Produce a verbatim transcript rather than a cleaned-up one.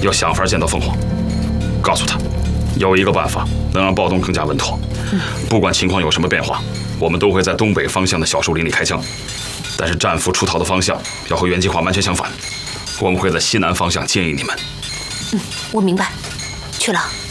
要想法见到凤凰，告诉他，有一个办法能让暴动更加稳妥。不管情况有什么变化，我们都会在东北方向的小树林里开枪，但是战俘出逃的方向要和原计划完全相反。我们会在西南方向接应你们。 嗯，我明白。去了。